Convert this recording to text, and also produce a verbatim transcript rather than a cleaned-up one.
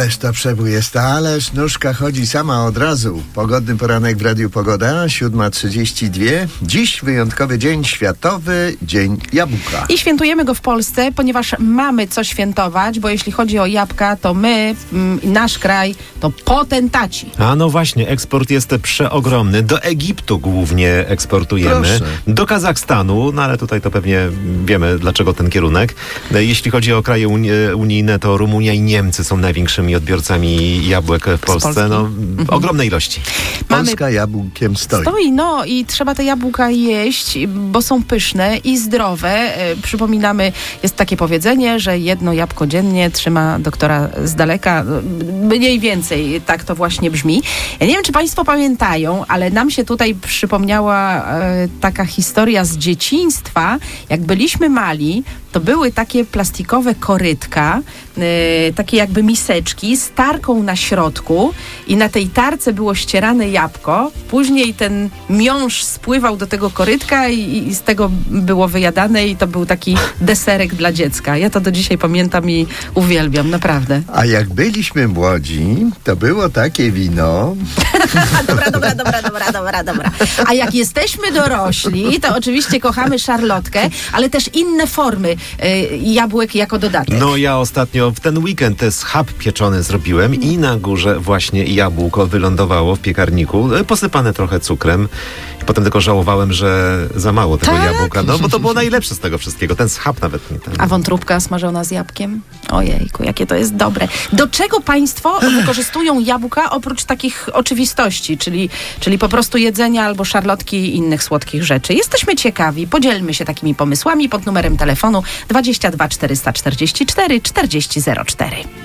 Ależ to przebój jest, ależ nóżka chodzi sama od razu. Pogodny poranek w Radiu Pogoda, siódma trzydzieści dwa. Dziś wyjątkowy dzień, Światowy Dzień Jabłka. I świętujemy go w Polsce, ponieważ mamy co świętować, bo jeśli chodzi o jabłka, to my, m, nasz kraj, to potentaci. A no właśnie, eksport jest przeogromny. Do Egiptu głównie eksportujemy. Proszę. Do Kazachstanu, no ale tutaj to pewnie wiemy, dlaczego ten kierunek. Jeśli chodzi o kraje uni- unijne, to Rumunia i Niemcy są największymi odbiorcami jabłek w Polsce. No, mhm. Ogromne ilości. Polska mamy... jabłkiem stoi. Stoi, no i trzeba te jabłka jeść, bo są pyszne i zdrowe. E, przypominamy, jest takie powiedzenie, że jedno jabłko dziennie trzyma doktora z daleka. Mniej więcej tak to właśnie brzmi. Ja nie wiem, czy państwo pamiętają, ale nam się tutaj przypomniała e, taka historia z dzieciństwa. Jak byliśmy mali, to były takie plastikowe korytka, yy, takie jakby miseczki z tarką na środku i na tej tarce było ścierane jabłko. Później ten miąższ spływał do tego korytka i, i z tego było wyjadane i to był taki deserek dla dziecka. Ja to do dzisiaj pamiętam i uwielbiam, naprawdę. A jak byliśmy młodzi, to było takie wino... dobra, dobra, dobra, dobra, dobra, dobra. A jak jesteśmy dorośli, to oczywiście kochamy szarlotkę, ale też inne formy y, jabłek jako dodatek. No ja ostatnio w ten weekend schab pieczony zrobiłem i na górze właśnie jabłko wylądowało w piekarniku, posypane trochę cukrem. Potem tylko żałowałem, że za mało tego tak? jabłka, no bo to było najlepsze z tego wszystkiego. Ten schab nawet nie ten. A wątróbka smażona z jabłkiem? Ojejku, jakie to jest dobre. Do czego państwo wykorzystują jabłka oprócz takich oczywistości, czyli, czyli po prostu jedzenia albo szarlotki i innych słodkich rzeczy? Jesteśmy ciekawi, podzielmy się takimi pomysłami pod numerem telefonu dwadzieścia dwa czterysta czterdzieści cztery czterdzieści zero cztery.